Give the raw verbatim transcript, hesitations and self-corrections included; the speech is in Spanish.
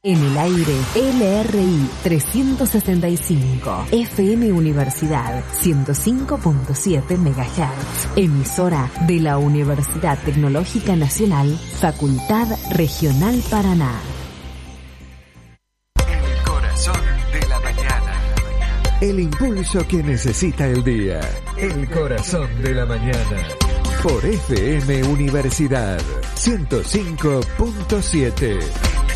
En el aire, L R I trescientos sesenta y cinco, F M Universidad ciento cinco punto siete megahertz, emisora de la Universidad Tecnológica Nacional, Facultad Regional Paraná. El corazón de la mañana. El impulso que necesita el día. El corazón de la mañana. Por F M Universidad ciento cinco punto siete.